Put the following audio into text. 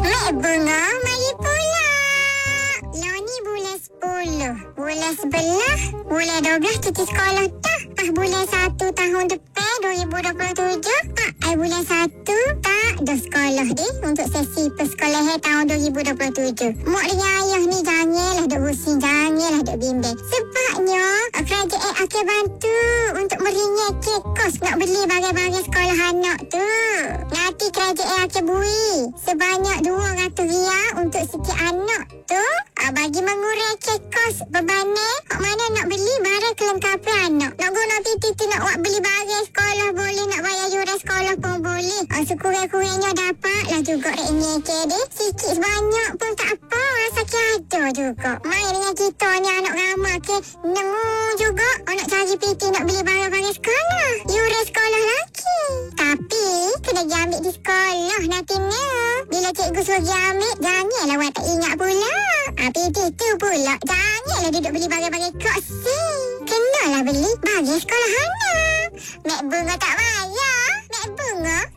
Mek Bunga, mari pula. Lah ni bulan 10. Bulan 11, bulan 12 cuti sekolah dah. Bulan 1 tahun depan 2027. Bulan 1 tak dah sekolah ni untuk sesi persekolahan tahun 2027. Mak dengan ayah ni janganlah duk pusing, janganlah duk bimbang. Sebabnya kerajaan akan bantu untuk meringankan kos nak beli barang-barang sekolah anak tu. Nanti kerajaan akan beri sebanyak RM200 untuk setiap anak tu, bagi mengurangkan kos bebanan hak mana nak beli barang kelengkapan anak. Nak guna PT tu nak buat beli barang sekolah boleh, nak bayar yuran sekolah pun boleh. Sekurang-kurangnya dapatlah juga ringankan dia. Sikit sebanyak pun tak apa, rasakan ada juga. Main dengan kita ni anak ramai ke nemu juga nak cari PT nak beli barang-barang sekolah, yuran sekolah lagi. Tapi kena pergi ambil di sekolah nanti ni. Bila cikgu suruh pergi ambil, janganlah awak tak ingat pula. PT tu pula janganlah duduk beli barang-barang koksi. Kenalah beli bagi sekolah anak. Mek Bunga tak bayar. Mek Bunga